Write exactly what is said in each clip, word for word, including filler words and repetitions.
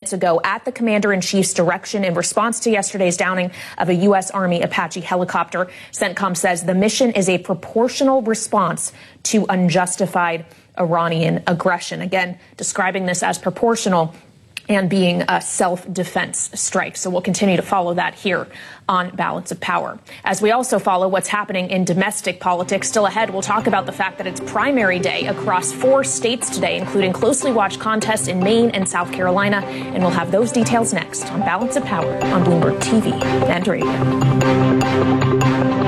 minutes ago at the commander-in-chief's direction in response to yesterday's downing of a U S. Army Apache helicopter. CENTCOM says the mission is a proportional response to unjustified Iranian aggression. Again, describing this as proportional and being a self-defense strike. So we'll continue to follow that here on Balance of Power. As we also follow what's happening in domestic politics. Still ahead, we'll talk about the fact that it's primary day across four states today, including closely watched contests in Maine and South Carolina. And we'll have those details next on Balance of Power on Bloomberg T V and radio.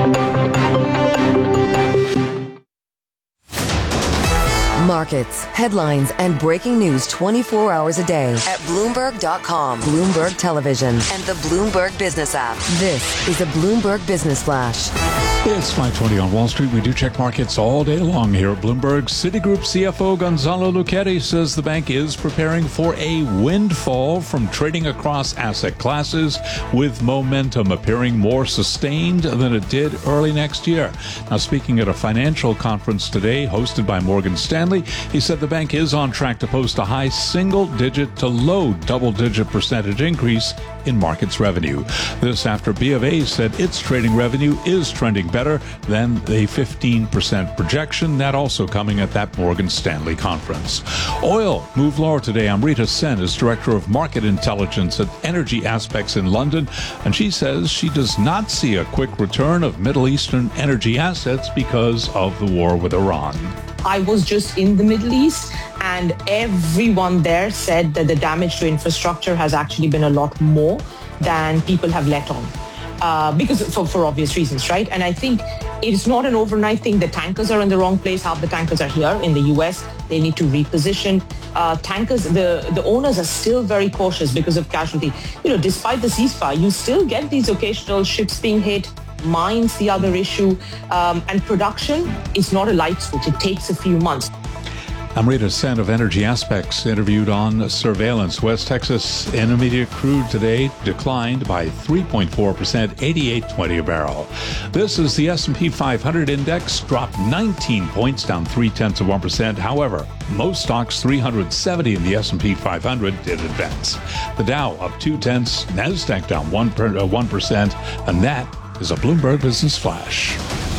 Markets, headlines, and breaking news twenty-four hours a day at Bloomberg dot com, Bloomberg Television, and the Bloomberg Business app. This is a Bloomberg Business Flash. It's five twenty on Wall Street. We do check markets all day long here at Bloomberg. Citigroup C F O Gonzalo Luchetti says the bank is preparing for a windfall from trading across asset classes, with momentum appearing more sustained than it did early next year. Now, speaking at a financial conference today hosted by Morgan Stanley, he said the bank is on track to post a high single-digit to low double-digit percentage increase in markets revenue. This after B of A said its trading revenue is trending better than a fifteen percent projection. That also coming at that Morgan Stanley conference. Oil moved lower today. Amrita Sen is Director of Market Intelligence at Energy Aspects in London, and she says she does not see a quick return of Middle Eastern energy assets because of the war with Iran. I was just in the Middle East, and everyone there said that the damage to infrastructure has actually been a lot more than people have let on. Uh, because for, for obvious reasons, right? And I think it's not an overnight thing. The tankers are in the wrong place. Half the tankers are here in the U S. They need to reposition. Uh, tankers, the, the owners are still very cautious because of casualty. You know, despite the ceasefire, you still get these occasional ships being hit. Mines, the other issue. Um, and production is not a light switch. It takes a few months. Amrita Sen of Energy Aspects interviewed on surveillance. West Texas Intermediate crude today declined by three point four percent, eighty-eight twenty a barrel. This is the S and P five hundred index, dropped nineteen points, down three tenths of one percent. However, most stocks, three hundred seventy in the S and P five hundred, did advance. The Dow up two tenths, NASDAQ down one percent, and that is a Bloomberg Business Flash.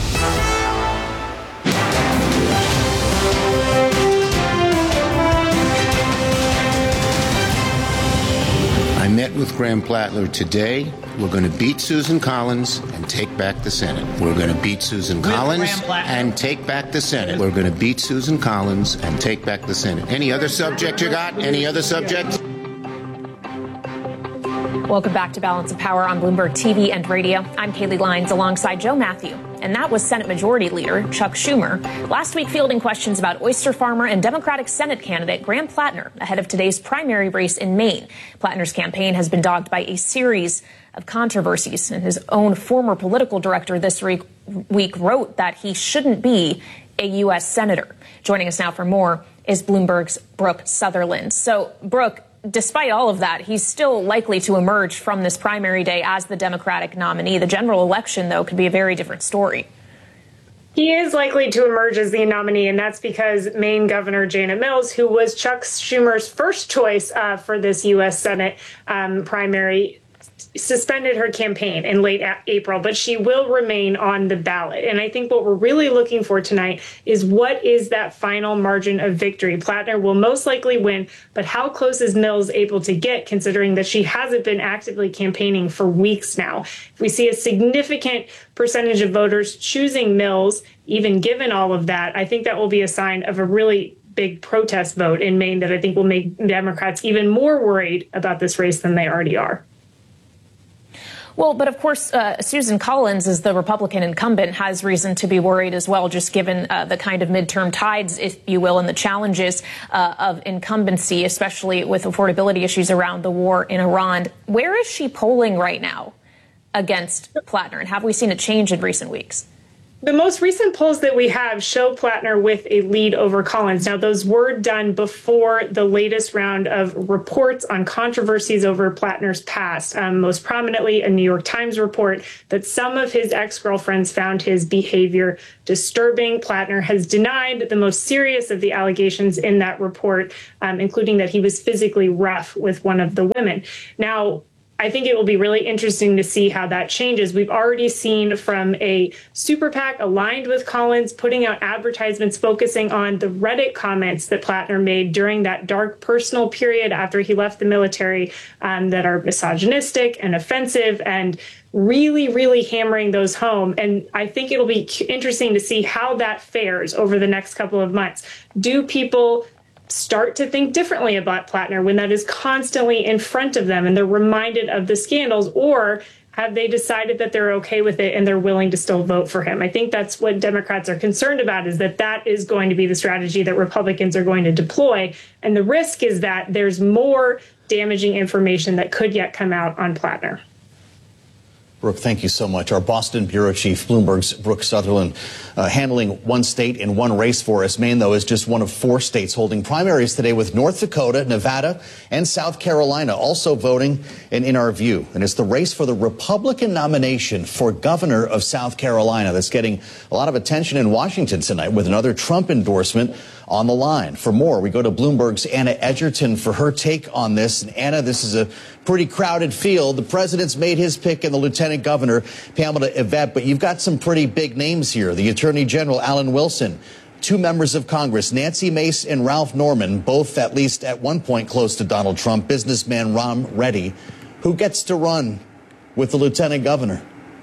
I met with Graham Plattler today. We're going to beat Susan Collins and take back the Senate. We're going to beat Susan with Collins and take back the Senate. We're going to beat Susan Collins and take back the Senate. Any other subject you got? Any other subject? Welcome back to Balance of Power on Bloomberg T V and radio. I'm Kaylee Lyons alongside Joe Matthew. And that was Senate Majority Leader Chuck Schumer last week fielding questions about oyster farmer and Democratic Senate candidate Graham Plattner ahead of today's primary race in Maine. Plattner's campaign has been dogged by a series of controversies, and his own former political director this week, week wrote that he shouldn't be a U S senator. Joining us now for more is Bloomberg's Brooke Sutherland. So, Brooke, despite all of that, he's still likely to emerge from this primary day as the Democratic nominee. The general election, though, could be a very different story. He is likely to emerge as the nominee, and that's because Maine Governor Janet Mills, who was Chuck Schumer's first choice uh, for this U S Senate um, primary, suspended her campaign in late April, but she will remain on the ballot. And I think what we're really looking for tonight is what is that final margin of victory? Plattner will most likely win, but how close is Mills able to get, considering that she hasn't been actively campaigning for weeks now? If we see a significant percentage of voters choosing Mills, even given all of that, I think that will be a sign of a really big protest vote in Maine that I think will make Democrats even more worried about this race than they already are. Well, but of course, uh, Susan Collins, as the Republican incumbent, has reason to be worried as well, just given uh, the kind of midterm tides, if you will, and the challenges uh, of incumbency, especially with affordability issues around the war in Iran. Where is she polling right now against Plattner, and have we seen a change in recent weeks? The most recent polls that we have show Plattner with a lead over Collins. Now, those were done before the latest round of reports on controversies over Plattner's past. Um, most prominently, a New York Times report that some of his ex-girlfriends found his behavior disturbing. Plattner has denied the most serious of the allegations in that report, um, including that he was physically rough with one of the women. Now, I think it will be really interesting to see how that changes. We've already seen from a super PAC aligned with Collins putting out advertisements focusing on the Reddit comments that Plattner made during that dark personal period after he left the military um, that are misogynistic and offensive and really, really hammering those home. And I think it'll be interesting to see how that fares over the next couple of months. Do people start to think differently about Plattner when that is constantly in front of them and they're reminded of the scandals, or have they decided that they're okay with it and they're willing to still vote for him? I think that's what Democrats are concerned about, is that that is going to be the strategy that Republicans are going to deploy. And the risk is that there's more damaging information that could yet come out on Plattner. Brooke, thank you so much. Our Boston bureau chief, Bloomberg's Brooke Sutherland, uh, handling one state in one race for us. Maine, though, is just one of four states holding primaries today, with North Dakota, Nevada, and South Carolina also voting in, in our view. And it's the race for the Republican nomination for governor of South Carolina that's getting a lot of attention in Washington tonight, with another Trump endorsement on the line. For more, we go to Bloomberg's Anna Edgerton for her take on this. And Anna, this is a pretty crowded field. The president's made his pick in the lieutenant governor, Pamela Yvette, but you've got some pretty big names here. The Attorney General, Alan Wilson, two members of Congress, Nancy Mace and Ralph Norman, both at least at one point close to Donald Trump, businessman Ron Reddy. Who gets to run with the lieutenant governor?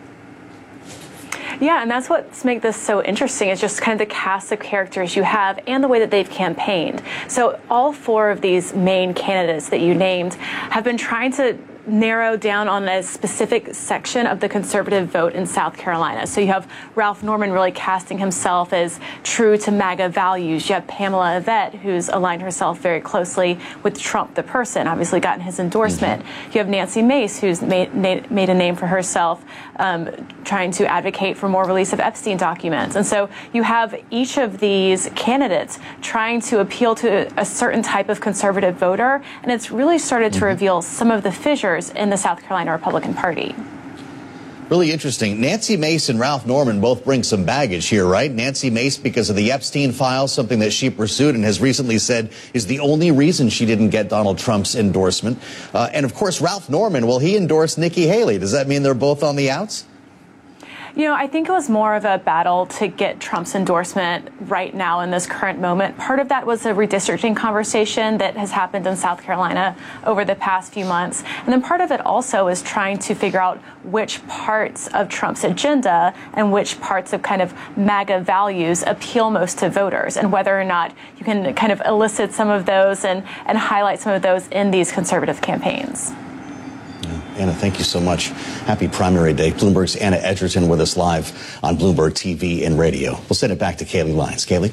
Yeah, and that's what's make this so interesting, is just kind of the cast of characters you have and the way that they've campaigned. So all four of these main candidates that you named have been trying to narrow down on a specific section of the conservative vote in South Carolina. So you have Ralph Norman really casting himself as true to MAGA values. You have Pamela Yvette, who's aligned herself very closely with Trump, the person, obviously gotten his endorsement. Mm-hmm. You have Nancy Mace, who's made, made a name for herself, um, trying to advocate for more release of Epstein documents. And so you have each of these candidates trying to appeal to a certain type of conservative voter, and it's really started mm-hmm. to reveal some of the fissures in the South Carolina Republican Party. Really interesting. Nancy Mace and Ralph Norman both bring some baggage here, right? Nancy Mace because of the Epstein files, something that she pursued and has recently said is the only reason she didn't get Donald Trump's endorsement. Uh, and of course, Ralph Norman, well, he endorsed Nikki Haley. Does that mean they're both on the outs? You know, I think it was more of a battle to get Trump's endorsement right now in this current moment. Part of that was a redistricting conversation that has happened in South Carolina over the past few months. And then part of it also is trying to figure out which parts of Trump's agenda and which parts of kind of MAGA values appeal most to voters, and whether or not you can kind of elicit some of those and, and highlight some of those in these conservative campaigns. Anna, thank you so much. Happy primary day. Bloomberg's Anna Edgerton with us live on Bloomberg T V and radio. We'll send it back to Kaylee Lyons. Kaylee?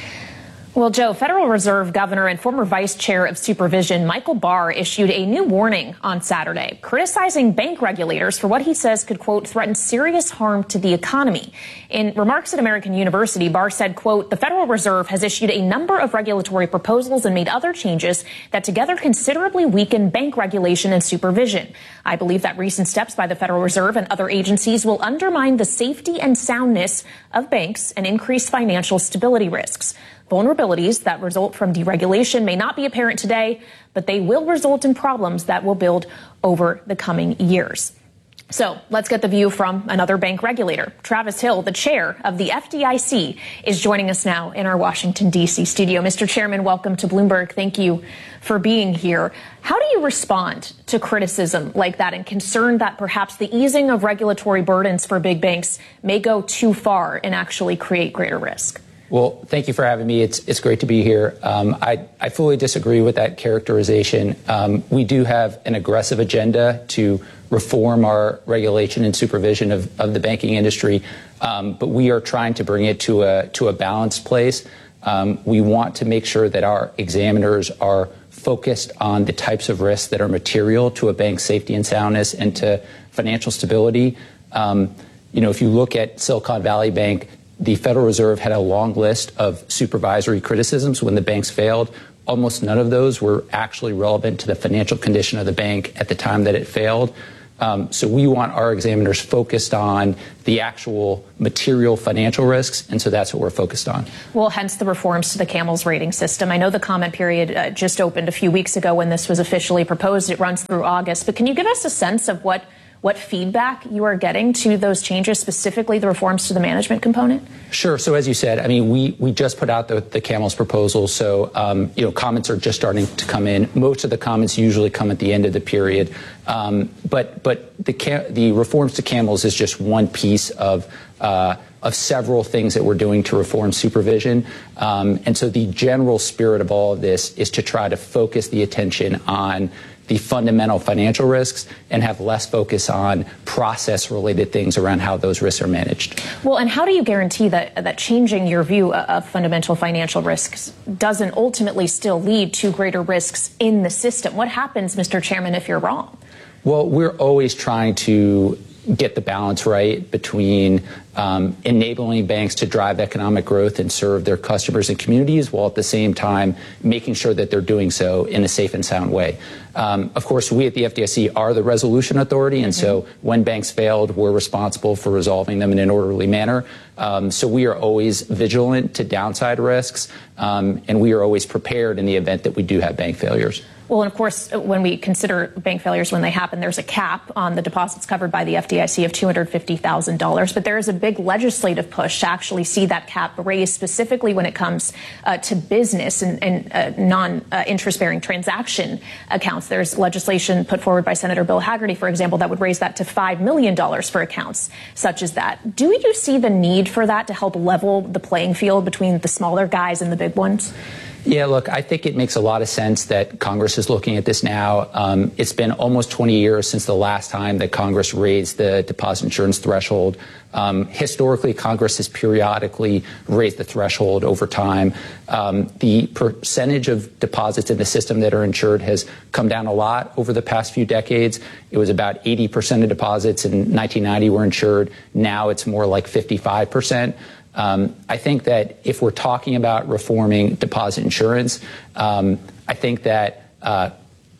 Well, Joe, Federal Reserve Governor and former Vice Chair of Supervision Michael Barr issued a new warning on Saturday, criticizing bank regulators for what he says could, quote, threaten serious harm to the economy. In remarks at American University, Barr said, quote, the Federal Reserve has issued a number of regulatory proposals and made other changes that together considerably weaken bank regulation and supervision. I believe that recent steps by the Federal Reserve and other agencies will undermine the safety and soundness of banks and increase financial stability risks. Vulnerabilities that result from deregulation may not be apparent today, but they will result in problems that will build over the coming years. So let's get the view from another bank regulator. Travis Hill, the chair of the F D I C, is joining us now in our Washington, D C studio. Mister Chairman, welcome to Bloomberg. Thank you for being here. How do you respond to criticism like that and concern that perhaps the easing of regulatory burdens for big banks may go too far and actually create greater risk? Well, thank you for having me. It's it's great to be here. Um, I, I fully disagree with that characterization. Um, we do have an aggressive agenda to reform our regulation and supervision of, of the banking industry, um, but we are trying to bring it to a to a balanced place. Um, we want to make sure that our examiners are focused on the types of risks that are material to a bank's safety and soundness and to financial stability. Um, you know, if you look at Silicon Valley Bank, the Federal Reserve had a long list of supervisory criticisms when the banks failed. Almost none of those were actually relevant to the financial condition of the bank at the time that it failed. Um, so we want our examiners focused on the actual material financial risks, and so that's what we're focused on. Well, hence the reforms to the CAMELS rating system. I know the comment period uh, just opened a few weeks ago when this was officially proposed. It runs through August, but can you give us a sense of what what feedback you are getting to those changes, specifically the reforms to the management component? Sure. So as you said, I mean, we, we just put out the, the CAMELS proposal. So, um, you know, comments are just starting to come in. Most of the comments usually come at the end of the period. Um, but but the the reforms to CAMELS is just one piece of uh, of several things that we're doing to reform supervision. Um, and so the general spirit of all of this is to try to focus the attention on the fundamental financial risks and have less focus on process-related things around how those risks are managed. Well, and how do you guarantee that that changing your view of fundamental financial risks doesn't ultimately still lead to greater risks in the system? What happens, Mister Chairman, if you're wrong? Well, we're always trying to get the balance right between um, enabling banks to drive economic growth and serve their customers and communities, while at the same time making sure that they're doing so in a safe and sound way. Um, of course, we at the F D I C are the resolution authority, and mm-hmm. so when banks failed, we're responsible for resolving them in an orderly manner. Um, so we are always vigilant to downside risks, um, and we are always prepared in the event that we do have bank failures. Well, and of course, when we consider bank failures when they happen, there's a cap on the deposits covered by the F D I C of two hundred fifty thousand dollars. But there is a big legislative push to actually see that cap raised, specifically when it comes uh, to business and, and uh, non-interest-bearing uh, transaction accounts. There's legislation put forward by Senator Bill Hagerty, for example, that would raise that to five million dollars for accounts such as that. Do you see the need for that to help level the playing field between the smaller guys and the big ones? Yeah, look, I think it makes a lot of sense that Congress is looking at this now. Um, it's been almost twenty years since the last time that Congress raised the deposit insurance threshold. Um, historically, Congress has periodically raised the threshold over time. Um, the percentage of deposits in the system that are insured has come down a lot over the past few decades. It was about eighty percent of deposits in nineteen ninety were insured. Now it's more like fifty-five percent. Um, I think that if we're talking about reforming deposit insurance, um, I think that uh,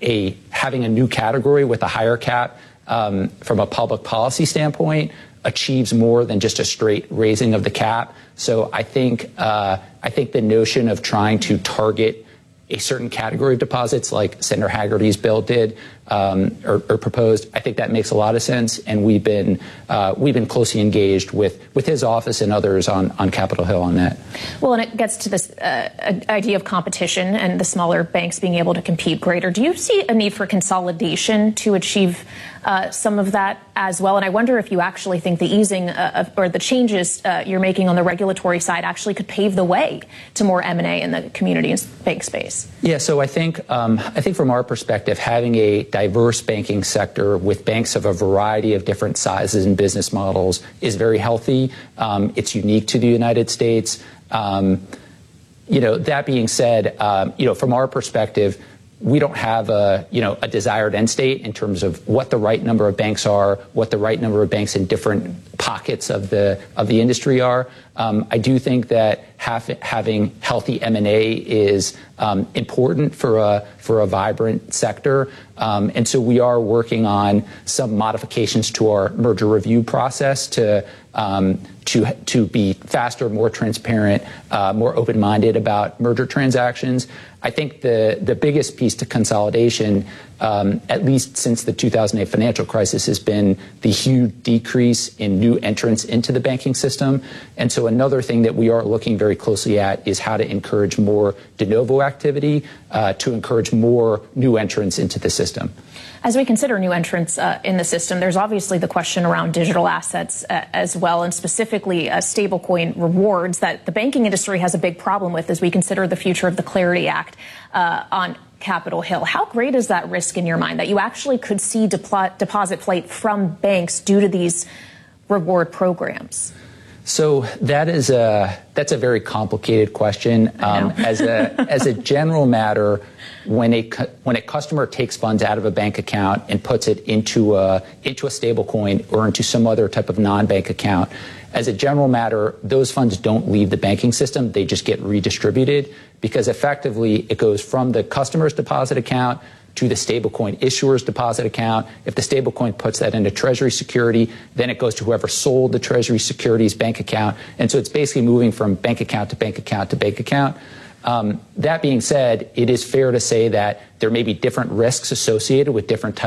a having a new category with a higher cap um, from a public policy standpoint achieves more than just a straight raising of the cap. So I think uh, I think the notion of trying to target a certain category of deposits, like Senator Hagerty's bill did um, or, or proposed, I think that makes a lot of sense, and we've been uh, we've been closely engaged with with his office and others on on Capitol Hill on that. Well, and it gets to this uh, idea of competition and the smaller banks being able to compete greater. Do you see a need for consolidation to achieve uh, some of that as well? And I wonder if you actually think the easing uh, of, or the changes uh, you're making on the regulatory side actually could pave the way to more M and A in the community and bank space. Yeah, so I think um, I think from our perspective, having a diverse banking sector with banks of a variety of different sizes and business models is very healthy. Um, it's unique to the United States. Um, you know, that being said, um, you know, from our perspective, we don't have a, you know, a desired end state in terms of what the right number of banks are, what the right number of banks in different pockets of the of the industry are. Um, I do think that have, having healthy M and A is um, important for a for a vibrant sector, um, and so we are working on some modifications to our merger review process to um, to to be faster, more transparent, uh, more open-minded about merger transactions. I think the the biggest piece to consolidation, um, at least since the two thousand eight financial crisis, has been the huge decrease in new entrants into the banking system. And so another thing that we are looking very closely at is how to encourage more de novo activity uh, to encourage more new entrants into the system. As we consider new entrants uh, in the system, there's obviously the question around digital assets uh, as well, and specifically uh, stablecoin rewards that the banking industry has a big problem with as we consider the future of the Clarity Act uh, on Capitol Hill. How great is that risk in your mind that you actually could see depo- deposit flight from banks due to these reward programs? So that is a that's a very complicated question. Um, as a as a general matter, when a when a customer takes funds out of a bank account and puts it into a into a stable coin or into some other type of non-bank account, as a general matter, those funds don't leave the banking system. They just get redistributed because effectively it goes from the customer's deposit account to the stablecoin issuer's deposit account. If the stablecoin puts that into Treasury security, then it goes to whoever sold the Treasury securities bank account. And so it's basically moving from bank account to bank account to bank account. Um, that being said, it is fair to say that there may be different risks associated with different types